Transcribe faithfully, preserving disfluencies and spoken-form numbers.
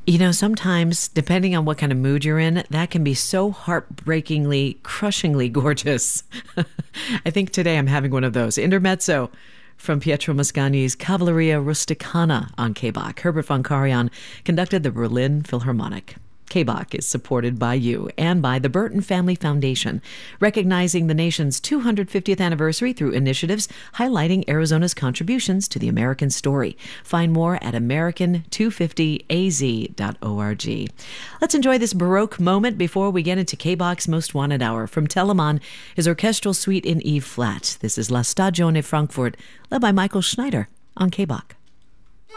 You know, sometimes, depending on what kind of mood you're in, that can be so heartbreakingly, crushingly gorgeous. I think today I'm having one of those. Intermezzo from Pietro Mascagni's Cavalleria Rusticana on K B A C. Herbert von Karajan conducted the Berlin Philharmonic. K B A C is supported by you and by the Burton Family Foundation, recognizing the nation's two hundred fiftieth anniversary through initiatives highlighting Arizona's contributions to the American story. Find more at American two fifty A Z dot org. Let's enjoy this Baroque moment before we get into K B A C's Most Wanted Hour. From Telemann, his orchestral suite in E-flat. This is La Stagione Frankfurt, led by Michael Schneider on K B A C.